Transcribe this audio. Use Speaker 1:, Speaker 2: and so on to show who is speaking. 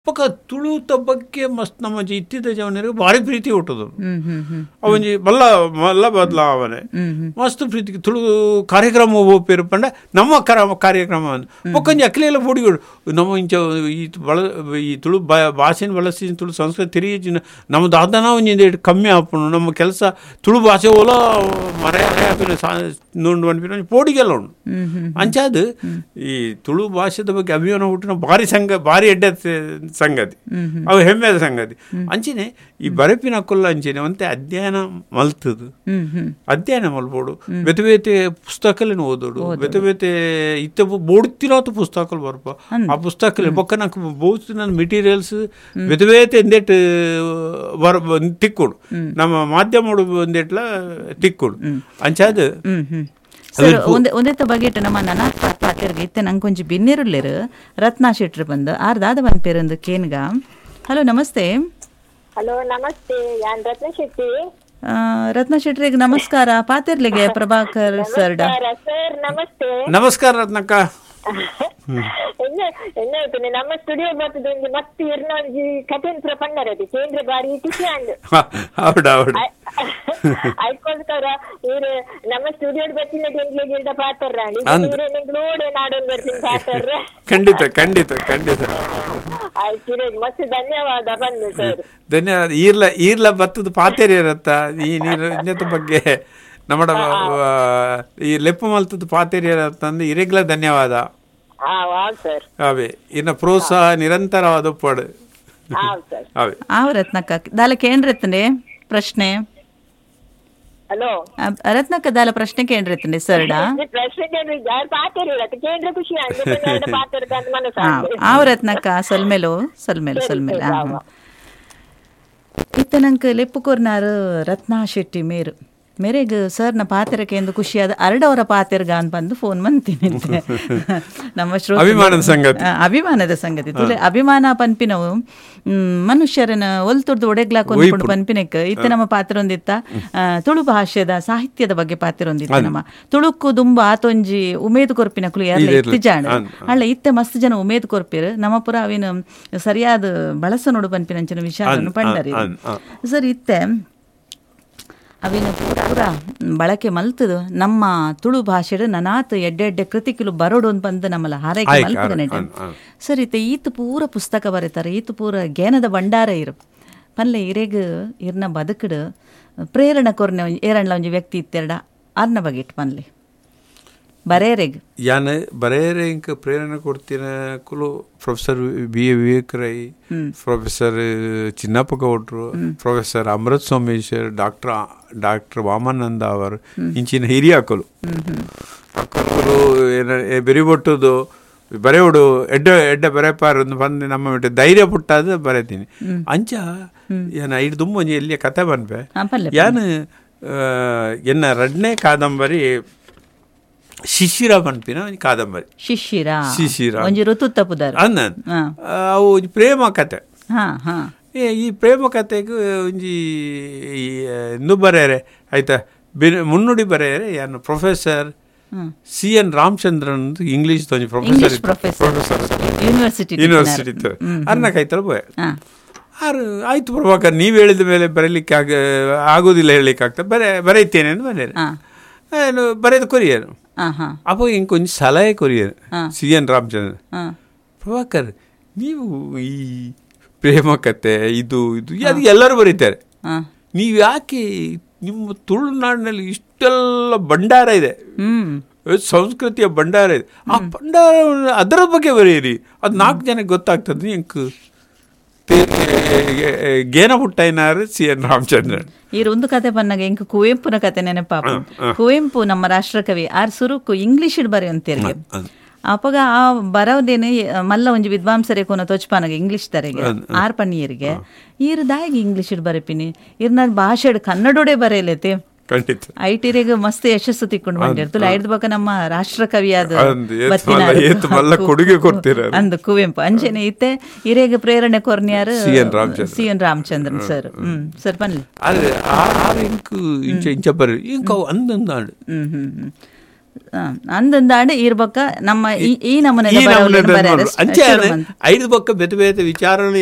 Speaker 1: ಪಕ್ಕ ತುಳುತ ಬಗ್ಗೆ ಮಸ್ತ್ ನಮ್ಮ ಇತ್ತಿದ್ದ ಜವನಿಗೆ ಭಾರಿ ಪ್ರೀತಿ ಹುಟ್ಟದು ಅವನಿಗೆ ಮಲ್ಲ ಮಲ್ಲ ಬದಲಾವಣೆ ಮಸ್ತ್ ಪ್ರೀತಿ ತುಳು ಕಾರ್ಯಕ್ರಮ ಹೋಗ್ಪೇರು ಪಂಡ ನಮ್ಮ ಕಾರ್ಯಕ್ರಮ ಪಕ್ಕಂಜಿ ಅಕ್ಲೆಲ್ಲ ಪುಡಿಗಳು ನಮ್ಮ ಇಂಚ ಈ ತುಳು ಭಾಷೆನ ಬಳಸಿ ತುಳು ಸಂಸ್ಕೃತಿ ತಿರುಗಿ ನಮ್ಮ ದಾದನ ಒಂಜಿಂದ ಕಮ್ಮಿ ಆಪಣು ನಮ್ಮ ಕೆಲಸ ತುಳು ಭಾಷೆ ಓಲ ಮರೆ ನೋಡು ಅನ್ಪಿನ ಪೋಡಿಗೆಲ್ಲ ಉಂಡು ಅಂಚಾದ ಈ ತುಳು ಭಾಷೆದ ಬಗ್ಗೆ ಅಭಿಮಾನ ಹುಟ್ಟಿನ ಭಾರಿ ಎಡ್ಡೆ ಸಂಗತಿ ಅವು ಹೆಮ್ಮೆದ ಸಂಗತಿ ಅಂಚಿನೆ ಈ ಬರಪಿನ ಕೊಲ್ಲ ಅಂಚಿನೆ ಒಂತೆ ಅಧ್ಯಯನ ಮಲ್ತದು ಅಧ್ಯಯನ ಮಲ್ಬೋಡು ಬೇತೆ ಬೇತೆ ಪುಸ್ತಕಲೇನು ಓದೋಡು ಬೇತೆ ಬೇತೆ ಇತ್ತ ಬೋಡ್ತಿರೋದು ಪುಸ್ತಕಲು ಬರ್ಪ ಆ ಪುಸ್ತಕ ಬೊಕ್ಕ ನಂಗೆ ಬಹುತ್ ನನ್ನ ಮೆಟೀರಿಯಲ್ಸ್ ಬೇತೆ ಬೇತೆ ಎಂದೇಟ್ ತಿಕ್ಕೊಡು ನಮ್ಮ ಮಾಧ್ಯಮ ಒಂದೇಟ್ಲ ತಿಕ್ಕೊಡು ಅಂಚಾದ
Speaker 2: ಒಂದೇ ಬಗೆಟ್ ನಮ್ಮ ನನಾತ್ ಪಾತ್ಯರ್ಗೆ ಇತ್ತೆ ನಂಗೆ ಕೊಂಚ ಬಿನ್ನಿರುಳ್ಳೇರು ರತ್ನಾ ಶೆಟ್ರು ಬಂದು ಆರ್ದಾದ ಒಂದು ಪೇರೊಂದು ಕೇನ್ಗ. ಹಲೋ ನಮಸ್ತೆ.
Speaker 3: ಹಲೋ ನಮಸ್ತೆ, ಯಾನ್ ರತ್ನಾ ಶೆಟ್ಟಿ.
Speaker 2: ರತ್ನಾ ಶೆಟ್ರಿಗೆ ನಮಸ್ಕಾರ. ಪಾತಿರ್ಲಿಗೆ ಪ್ರಭಾಕರ್ ಸರ್
Speaker 3: ನಮಸ್ತೆ.
Speaker 1: ನಮಸ್ಕಾರ ರತ್ನಕ್ಕ.
Speaker 3: ಎನ್ನಾಯ್ತು ನಮ್ಮ ಸ್ಟುಡಿಯೋ ಬರ್ತದೆ ಮತ್ತೆ ಇರ್ನೊಂಜಿ ಕಥೆಂತ್ರ ಪಂಡರది ಕೇಂದ್ರ ಬಾರಿ ಖುಷಿ ಅಂದು ಆಯ್ಕೊಳ್ತಾರ ಇವ್ರು ನಮ್ಮ ಸ್ಟುಡಿಯೋಡ್ ಬತ್ತಿನ ಗಿಲ್ಡ ಪಾತ್ರ ನೋಡೆ ನಾಡೊಂದು ಬರ್ತೀನಿ ಪಾತ್ರ.
Speaker 1: ಖಂಡಿತ ಖಂಡಿತ ಖಂಡಿತ
Speaker 3: ಆಯ್ತು ಮಸ್ತ್ ಧನ್ಯವಾದ ಬಂದು ಸರ್.
Speaker 1: ಧನ್ಯವಾದ. ಈರ್ಲ ಬತ್ತದ ಪಾತೇರಿ ಇರತ್ತ ಈ ನೀರು ಬಗ್ಗೆ ನಮ್ಮ ಈ ಲೆಪ್ಪು ಮಲ್ತದ ಪಾತೇರಿ ಇರತ್ತಂದು ಇರೆಗ್ಲ ಧನ್ಯವಾದ. ಅವೇ ಇನ್ನ ಪ್ರೋತ್ಸಾಹ ನಿರಂತರವಾದ ಪಡು
Speaker 2: ಅವೇ ರತ್ನಕ್ಕ ದಾಲ ಕೇಂದ್ರತ್ತಂಡೆ ಪ್ರಶ್ನೆ.
Speaker 3: ಹಲೋ
Speaker 2: ರತ್ನಕ್ಕ ದಾಲ ಪ್ರಶ್ನೆ ಕೇಂದ್ರತ್ತಂಡೆ ಸರ್ಡ ಆವ್ ರತ್ನಕ್ಕ ಸಲ್ಮೇಲು ಇತ್ತ ನಂಗೆ ಲೆಪ್ಪು ಕೊರ್ನಾರು ರತ್ನಾ ಶೆಟ್ಟಿ ಮೇರೆಗೆ ಸರ್ನ ಪಾತ್ರಕ್ಕೆ ಎಂದು ಖುಷಿಯಾದ ಅರಡವರ ಪಾತ್ರಗ ಅಂತ ಬಂದು ಫೋನ್ ಮಾಡ್ತೀನಿ ನಮ್ಮ ಅಭಿಮಾನದ ಸಂಗತಿ ತುಲೆ ಅಭಿಮಾನ ಪನ್ಪಿನವು ಮನುಷ್ಯರನ್ನ ಒಲ್ತುರ್ದು ಒಡೆಗ್ಲಾಕೊಂಡು ಪನ್ಪಿನಕ್ಕೆ ಇತ್ತ ನಮ್ಮ ಪಾತ್ರ ಒಂದಿತ್ತ ತುಳು ಭಾಷೆದ ಸಾಹಿತ್ಯದ ಬಗ್ಗೆ ಪಾತ್ರ ಒಂದಿತ್ತ ನಮ್ಮ ತುಳುಕು ದುಂಬ ಆತೊಂಜಿ ಉಮೇದು ಕೊರ್ಪಿನ ಕುಲು ಯಾರಲ್ಲ ಇತ್ತಿಜಾಣ ಅಲ್ಲ ಇತ್ತೆ ಮಸ್ತ್ ಜನ ಉಮೇದು ಕೊರ್ಪಿರು ನಮ್ಮ ಪುರ ಅವಿನ ಸರಿಯಾದ ಬಳಸ ನೋಡು ಪನ್ಪಿನಂಚಿನ ವಿಚಾರವನ್ನು ಪಂಡರಿ ಸರ್ ಇತ್ತೆ ಅವಿನ ಪೂರ ಬಳಕೆ ಮಲ್ತದು ನಮ್ಮ ತುಳು ಭಾಷೆಡು ನನಾತ್ ಎಡ್ಡೆ ಕೃತಿಕಿಲು ಬರೋಡು ಅಂತ ಬಂದು ನಮ್ಮಲ್ಲ ಹಾರೈಕೆ ಮಲ್ತದ ನೆಟ ಸರಿ ಈತ ಪೂರ ಪುಸ್ತಕ ಬರೀತಾರೆ ಈತ ಪೂರ ಜ್ಞಾನದ ಭಂಡಾರ ಇರು ಪಲ್ಲೆ ಇರೆಗ್ ಇರ್ನ ಬದುಕಡು ಪ್ರೇರಣೆ ಕೊರ್ನೆ ಏರಣ್ಣ ಒಂಜಿ ವ್ಯಕ್ತಿ ಇತ್ತೆರಡ ಅರ್ನ ಬಗೆಟ್ ಪನ್ಲೆ ಬರೇರೆಗ್
Speaker 1: ಯಾನೆ ಬರೇರೆ ಇಂಕ ಪ್ರೇರಣೆ ಕೊಡ್ತೀನ ಕುಲು professor B A ವಿವೇಕರೈ, professor Chinnappa ಗೌಡ್ರು, ಪ್ರೊಫೆಸರ್ ಅಮೃತ್ ಸೋಮೇಶ್ವರ್, ಡಾಕ್ಟರ್ ವಾಮಾನಂದ ಅವರು ಇಂಚಿನ ಹಿರಿಯ ಅಕ್ಕಲು ಅಕ್ಕಲು ಬೆರಿಬೊಟ್ಟುದು ಬರೆಯೋಡು ಎಡ್ಡೆ ಬರೆಪಾರೊಂದು ಬಂದು ನಮ್ಮ ಬಿಟ್ಟು ಧೈರ್ಯ ಪುಟ್ಟಾದ ಬರೀತೀನಿ ಅಂಚ ಏನ ಐದು ತುಂಬೊಂಜಿ ಎಲ್ಲಿಯ ಕತೆ ಬನ್ಪೆ ಯಾನು ಎನ್ನ ರಡ್ನೇ ಕಾದಂಬರಿ ಶಿಶಿರ ಪನ್ಪಿನ ಕಾದಂಬರಿ ಶಿಶಿರ ಅನ್ನ ಅವು ಪ್ರೇಮ ಕತೆ. ಈ ಪ್ರೇಮ ಕತೆಗೂ ಒಂಜಿ ಇಂದು ಬರೆಯರೆ ಆಯ್ತಾ ಮುನ್ನುಡಿ ಬರೆಯರೆ ಯಾನು professor CN Ramachandran English professor university ಅರ್ನ ಕೈತಲ್ ಬೋಯ ಆಯ್ತು ಪ್ರಭಾಕರ್ ನೀವು ಹೇಳಿದ ಮೇಲೆ ಬರೀಲಿಕ್ಕೆ ಆಗೋದಿಲ್ಲ ಹೇಳಲಿಕ್ಕೆ ಆಗ್ತದೆ ಬರೀತೇನೆ ಅಂತ ಬರೆಯರು ಏನು ಬರೆದು ಕೊರಿಯರು ಅಪ್ಪ ಹಿಂಗೆ ಕೊಂಚ ಸಲಹೆ ಕೊರಿಯರು CN ರಾಮಚಂದ್ರನ್ ಪ್ರಭಾಕರ್ ನೀವು ಈ ಪ್ರೇಮ ಕತೆ ಇದು ಅದು ಎಲ್ಲರೂ ಬರೀತಾರೆ, ನೀವು ಯಾಕೆ ನಿಮ್ಮ ತುಳುನಾಡಿನಲ್ಲಿ ಇಷ್ಟೆಲ್ಲ ಭಂಡಾರ ಇದೆ, ಸಂಸ್ಕೃತಿಯ ಭಂಡಾರ ಇದೆ, ಆ ಭಂಡಾರ ಅದರ ಬಗ್ಗೆ ಬರೆಯಿರಿ, ಅದು 4 ಜನಕ್ಕೆ ಗೊತ್ತಾಗ್ತದೆ. ಎಂಕು ಗೇನ ಹುಟ್ಟೈನಾರು CN ರಾಮಚಂದ್ರನ್
Speaker 2: ಈ ಒಂದು ಕತೆ ಬಂದಾಗ ಎಂಕ ಕುವೆಂಪುನ ಕತೆ ನೆನಪಾಪ. ಕುವೆಂಪು ನಮ್ಮ ರಾಷ್ಟ್ರಕವಿ ಆರ್ ಸುರುಕು ಇಂಗ್ಲಿಷ್ ಬರೆಯುವಂತೇರಿಗೆ ಅಪ್ಪಗ ಆ ಬರೋದೇನು ಮಲ್ಲ ಒಂಜಿ ವಿದ್ವಾಂಸರೇ ಕೋನ ತೋಚ್ಪಾನಾಗ ಇಂಗ್ಲಿಷ್ ತರೆಗೆ 6 ಪಣ್ಣಿಯರಿಗೆ ಈರ್ದಾಗಿ ಇಂಗ್ಲಿಷ್ ಬರೆಪಿನಿ ಇರ್ನ ಭಾಷೆ ಕನ್ನಡೋಡೆ ಬರೆಯಲೈತೆ ಐಟಿರಿಗೆ ಮಸ್ತ್ ಯಶಸ್ಸು ತಿಕ್ಕೊಂಡು ಬಂದಿರ್ತಲ್ಲ. ಐದ್ ಬಕ ನಮ್ಮ ರಾಷ್ಟ್ರಕವಿಯಾದ ಅಂದು ಕುವೆಂಪು ಅಂಜನೆ ಇತ್ತೆ ಹಿರೇಗ ಪ್ರೇರಣೆ ಕೊರ್ನಿಯಾರು CN ರಾಮಚಂದ್ರನ್ ಸರ್. ಸರ್ ಬನ್ನಿ ಅಂದಂದಾಡೆ ಇರ್ಬೇಕ ನಮ್ಮ ಈ ನಮೂನೆ
Speaker 1: ಅಂಚೆ 5 ಪಕ್ಕ ಬೇತೆ ಬೇತೆ ವಿಚಾರ